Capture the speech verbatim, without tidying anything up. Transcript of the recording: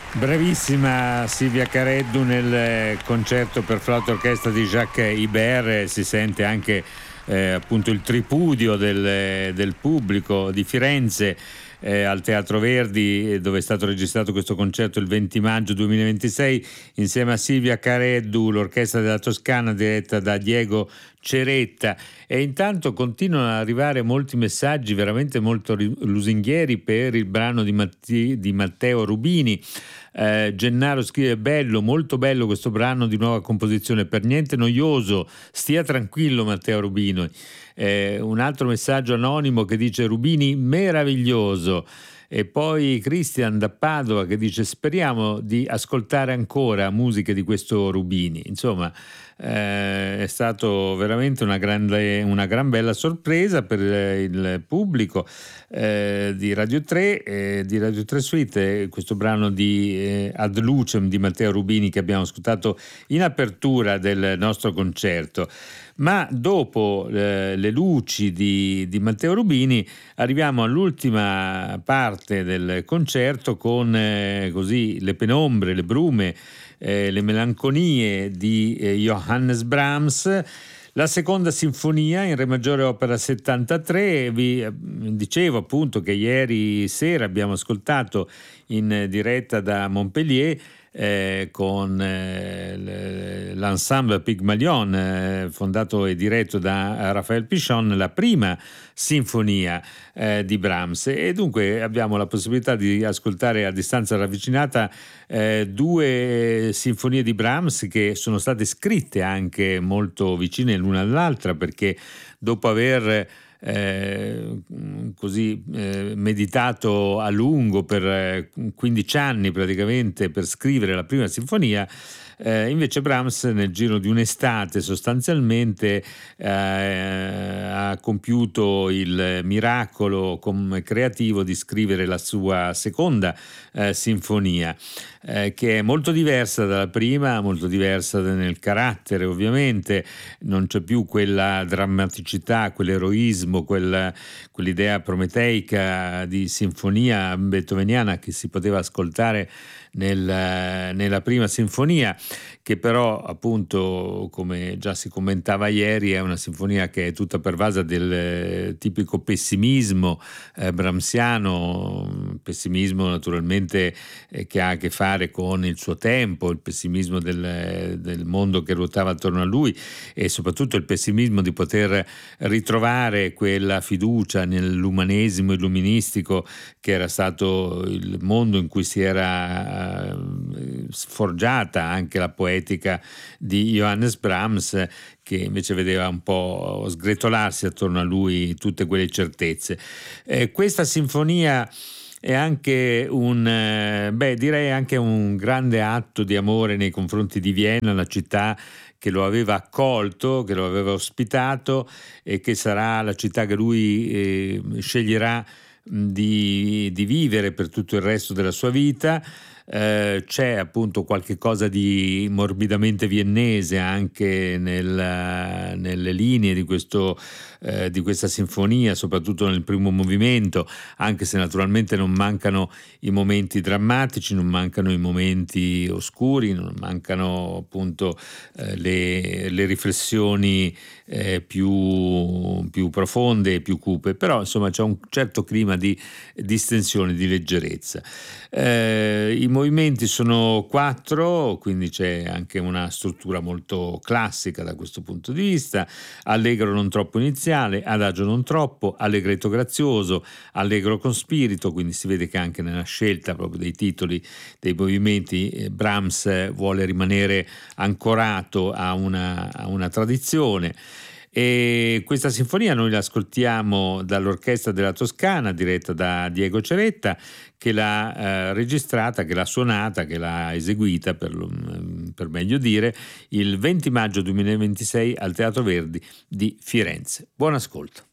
Bravissima Silvia Careddu nel concerto per flauto e orchestra di Jacques Ibert. Si sente anche eh, appunto il tripudio del, del pubblico di Firenze eh, al Teatro Verdi, dove è stato registrato questo concerto il venti maggio duemilaventisei, insieme a Silvia Careddu, l'orchestra della Toscana diretta da Diego Ceretta. E intanto continuano ad arrivare molti messaggi veramente molto lusinghieri per il brano di, Matti, di Matteo Rubini. Eh, Gennaro scrive: bello, molto bello questo brano di nuova composizione, per niente noioso, stia tranquillo Matteo Rubini. Eh, un altro messaggio anonimo che dice: Rubini meraviglioso. E poi Cristian da Padova che dice: speriamo di ascoltare ancora musiche di questo Rubini. Insomma, eh, è stato veramente una grande, una gran bella sorpresa per il pubblico eh, di Radio tre, eh, di Radio tre Suite, questo brano di eh, Ad Lucem di Matteo Rubini che abbiamo ascoltato in apertura del nostro concerto. Ma dopo eh, le luci di, di Matteo Rubini arriviamo all'ultima parte del concerto con eh, così le penombre, le brume, eh, le melanconie di eh, Johannes Brahms, la seconda sinfonia in Re maggiore opera settantatré. Vi eh, dicevo appunto che ieri sera abbiamo ascoltato in diretta da Montpellier Eh, con eh, l'ensemble Pygmalion eh, fondato e diretto da Raphael Pichon, la prima sinfonia eh, di Brahms, e dunque abbiamo la possibilità di ascoltare a distanza ravvicinata eh, due sinfonie di Brahms che sono state scritte anche molto vicine l'una all'altra, perché dopo aver Eh, così eh, meditato a lungo per eh, quindici anni praticamente per scrivere la prima sinfonia, eh, invece Brahms nel giro di un'estate sostanzialmente eh, ha compiuto il miracolo com- creativo di scrivere la sua seconda eh, sinfonia, eh, che è molto diversa dalla prima, molto diversa nel carattere. Ovviamente non c'è più quella drammaticità, quell'eroismo, quella, quell'idea prometeica di sinfonia beethoveniana che si poteva ascoltare nel, nella prima sinfonia, che però appunto, come già si commentava ieri, è una sinfonia che è tutta pervasa del eh, tipico pessimismo eh, brahmsiano, pessimismo naturalmente eh, che ha a che fare con il suo tempo, il pessimismo del, del mondo che ruotava attorno a lui, e soprattutto il pessimismo di poter ritrovare quella fiducia nell'umanesimo illuministico che era stato il mondo in cui si era eh, sforgiata anche la poetica di Johannes Brahms, che invece vedeva un po' sgretolarsi attorno a lui tutte quelle certezze. Eh, questa sinfonia è anche un, eh, beh, direi anche un grande atto di amore nei confronti di Vienna, la città che lo aveva accolto, che lo aveva ospitato e che sarà la città che lui eh, sceglierà di, di vivere per tutto il resto della sua vita. Eh, c'è appunto qualche cosa di morbidamente viennese anche nel, nelle linee di, questo, eh, di questa sinfonia, soprattutto nel primo movimento, anche se naturalmente non mancano i momenti drammatici, non mancano i momenti oscuri, non mancano appunto eh, le, le riflessioni eh, più, più profonde e più cupe, però insomma c'è un certo clima di distensione, di leggerezza. Eh, i movimenti sono quattro, quindi c'è anche una struttura molto classica da questo punto di vista: allegro non troppo iniziale, adagio non troppo, allegretto grazioso, allegro con spirito. Quindi si vede che anche nella scelta proprio dei titoli dei movimenti eh, Brahms vuole rimanere ancorato a una, a una tradizione. E questa sinfonia noi la ascoltiamo dall'Orchestra della Toscana diretta da Diego Ceretta, che l'ha eh, registrata, che l'ha suonata, che l'ha eseguita per, per meglio dire il venti maggio duemilaventisei al Teatro Verdi di Firenze. Buon ascolto.